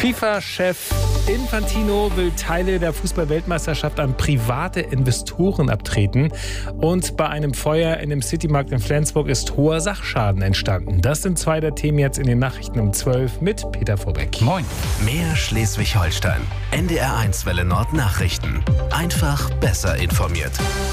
FIFA-Chef Infantino will Teile der Fußball-Weltmeisterschaft an private Investoren abtreten. Und bei einem Feuer in dem Citymarkt in Flensburg ist hoher Sachschaden entstanden. Das sind zwei der Themen jetzt in den Nachrichten um 12 mit Peter Vorbeck. Moin. Mehr Schleswig-Holstein. NDR1 Welle Nord Nachrichten. Einfach besser informiert.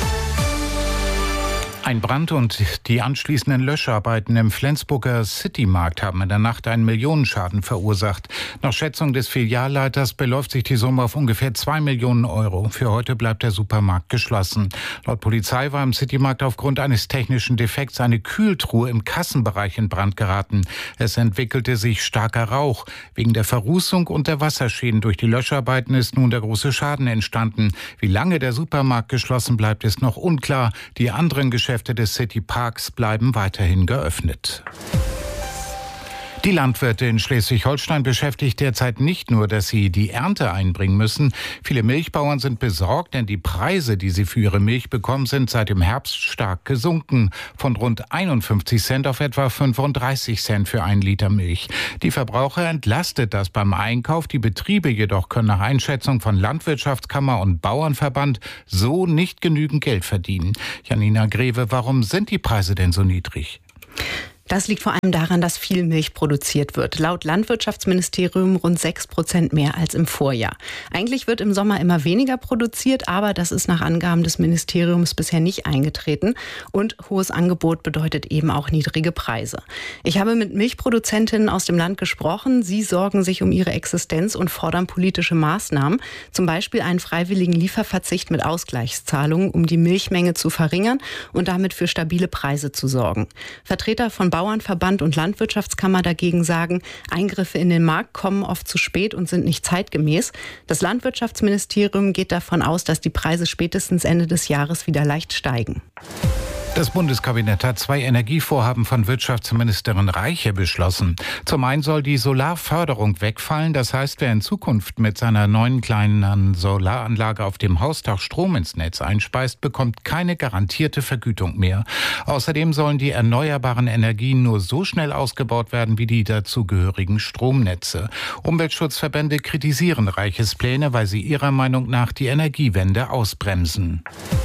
Ein Brand und die anschließenden Löscharbeiten im Flensburger Citymarkt haben in der Nacht einen Millionenschaden verursacht. Nach Schätzung des Filialleiters beläuft sich die Summe auf ungefähr 2 Millionen Euro. Für heute bleibt der Supermarkt geschlossen. Laut Polizei war im Citymarkt aufgrund eines technischen Defekts eine Kühltruhe im Kassenbereich in Brand geraten. Es entwickelte sich starker Rauch. Wegen der Verrußung und der Wasserschäden durch die Löscharbeiten ist nun der große Schaden entstanden. Wie lange der Supermarkt geschlossen bleibt, ist noch unklar. Die anderen Geschäfte des Cityparks bleiben weiterhin geöffnet. Die Landwirte in Schleswig-Holstein beschäftigt derzeit nicht nur, dass sie die Ernte einbringen müssen. Viele Milchbauern sind besorgt, denn die Preise, die sie für ihre Milch bekommen, sind seit dem Herbst stark gesunken. Von rund 51 Cent auf etwa 35 Cent für 1 Liter Milch. Die Verbraucher entlastet das beim Einkauf. Die Betriebe jedoch können nach Einschätzung von Landwirtschaftskammer und Bauernverband so nicht genügend Geld verdienen. Janina Greve, warum sind die Preise denn so niedrig? Das liegt vor allem daran, dass viel Milch produziert wird. Laut Landwirtschaftsministerium rund 6% mehr als im Vorjahr. Eigentlich wird im Sommer immer weniger produziert, aber das ist nach Angaben des Ministeriums bisher nicht eingetreten. Und hohes Angebot bedeutet eben auch niedrige Preise. Ich habe mit Milchproduzentinnen aus dem Land gesprochen. Sie sorgen sich um ihre Existenz und fordern politische Maßnahmen. Zum Beispiel einen freiwilligen Lieferverzicht mit Ausgleichszahlungen, um die Milchmenge zu verringern und damit für stabile Preise zu sorgen. Vertreter von Bauernverband und Landwirtschaftskammer dagegen sagen, Eingriffe in den Markt kommen oft zu spät und sind nicht zeitgemäß. Das Landwirtschaftsministerium geht davon aus, dass die Preise spätestens Ende des Jahres wieder leicht steigen. Das Bundeskabinett hat 2 Energievorhaben von Wirtschaftsministerin Reiche beschlossen. Zum einen soll die Solarförderung wegfallen. Das heißt, wer in Zukunft mit seiner neuen kleinen Solaranlage auf dem Hausdach Strom ins Netz einspeist, bekommt keine garantierte Vergütung mehr. Außerdem sollen die erneuerbaren Energien nur so schnell ausgebaut werden wie die dazugehörigen Stromnetze. Umweltschutzverbände kritisieren Reiches Pläne, weil sie ihrer Meinung nach die Energiewende ausbremsen.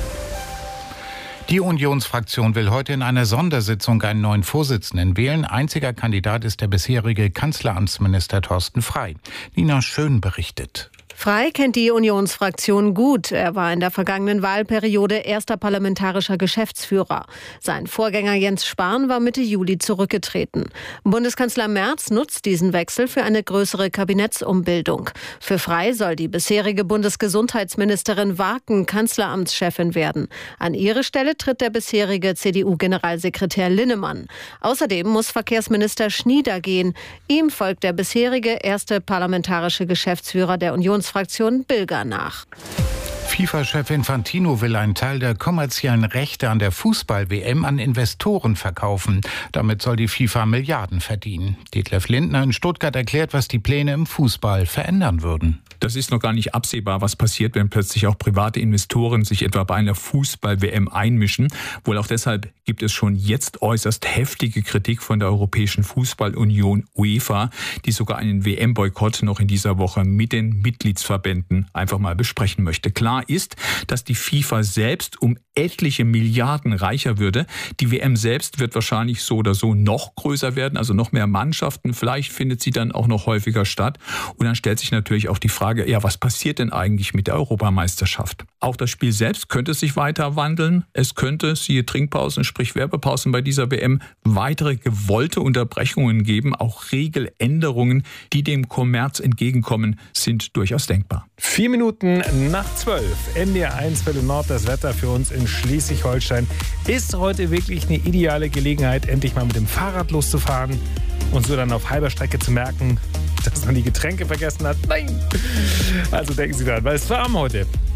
Die Unionsfraktion will heute in einer Sondersitzung einen neuen Vorsitzenden wählen. Einziger Kandidat ist der bisherige Kanzleramtsminister Thorsten Frey. Nina Schön berichtet. Frey kennt die Unionsfraktion gut. Er war in der vergangenen Wahlperiode erster parlamentarischer Geschäftsführer. Sein Vorgänger Jens Spahn war Mitte Juli zurückgetreten. Bundeskanzler Merz nutzt diesen Wechsel für eine größere Kabinettsumbildung. Für Frey soll die bisherige Bundesgesundheitsministerin Waken Kanzleramtschefin werden. An ihre Stelle tritt der bisherige CDU-Generalsekretär Linnemann. Außerdem muss Verkehrsminister Schnieder gehen. Ihm folgt der bisherige erste parlamentarische Geschäftsführer der Unionsfraktion Bilger nach. FIFA-Chef Infantino will einen Teil der kommerziellen Rechte an der Fußball-WM an Investoren verkaufen. Damit soll die FIFA Milliarden verdienen. Detlef Lindner in Stuttgart erklärt, was die Pläne im Fußball verändern würden. Das ist noch gar nicht absehbar, was passiert, wenn plötzlich auch private Investoren sich etwa bei einer Fußball-WM einmischen. Wohl auch deshalb gibt es schon jetzt äußerst heftige Kritik von der Europäischen Fußballunion UEFA, die sogar einen WM-Boykott noch in dieser Woche mit den Mitgliedsverbänden einfach mal besprechen möchte. Klar ist, dass die FIFA selbst um etliche Milliarden reicher würde. Die WM selbst wird wahrscheinlich so oder so noch größer werden, also noch mehr Mannschaften. Vielleicht findet sie dann auch noch häufiger statt. Und dann stellt sich natürlich auch die Frage, ja, was passiert denn eigentlich mit der Europameisterschaft? Auch das Spiel selbst könnte sich weiter wandeln. Es könnte, siehe Trinkpausen, sprich Werbepausen bei dieser WM, weitere gewollte Unterbrechungen geben. Auch Regeländerungen, die dem Kommerz entgegenkommen, sind durchaus denkbar. 4 Minuten nach 12. NDR1 Welle Nord, das Wetter für uns in Schleswig-Holstein. Ist heute wirklich eine ideale Gelegenheit, endlich mal mit dem Fahrrad loszufahren und so dann auf halber Strecke zu merken, dass man die Getränke vergessen hat? Nein! Also denken Sie daran, weil es warm heute.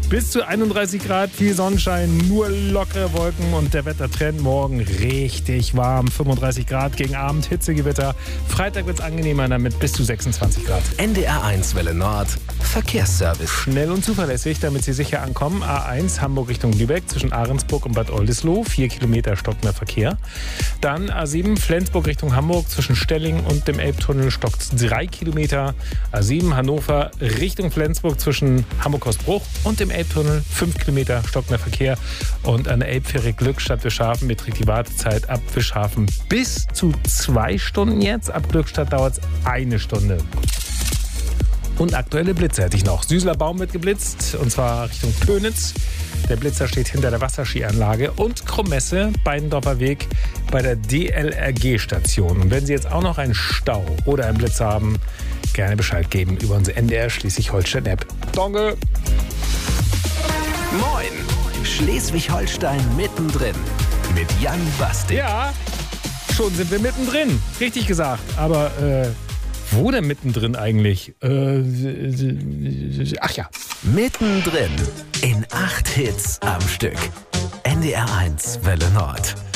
Bis zu 31 Grad, viel Sonnenschein, nur lockere Wolken und der Wettertrend morgen richtig warm. 35 Grad gegen Abend, Hitzegewitter. Freitag wird es angenehmer, damit bis zu 26 Grad. NDR1 Welle Nord, Verkehrsservice. Schnell und zuverlässig, damit Sie sicher ankommen. A1 Hamburg Richtung Lübeck zwischen Ahrensburg und Bad Oldesloe. 4 Kilometer stockender Verkehr. Dann A7 Flensburg Richtung Hamburg zwischen Stelling und dem Elbtunnel stockt 3 Kilometer. A7 Hannover Richtung Flensburg zwischen Hamburg-Hausbruch und dem Elbtunnel 5 Kilometer stockender Verkehr. Und an der Elbfähre Glückstadt-Wischhafen beträgt die Wartezeit ab Wischhafen bis zu 2 Stunden jetzt. Ab Glückstadt dauert es 1 Stunde. Und aktuelle Blitze hätte ich noch. Süßler Baum wird geblitzt, und zwar Richtung Pönitz. Der Blitzer steht hinter der Wasserskianlage. Und Krommesse, Beidendorfer Weg bei der DLRG-Station. Und wenn Sie jetzt auch noch einen Stau oder einen Blitz haben, gerne Bescheid geben über unsere NDR Schleswig-Holstein-App. Danke! Moin! Schleswig-Holstein mittendrin mit Jan Bastik. Ja, schon sind wir mittendrin. Richtig gesagt. Aber wo denn mittendrin eigentlich? Ach ja. Mittendrin in 8 Hits am Stück. NDR1 Welle Nord.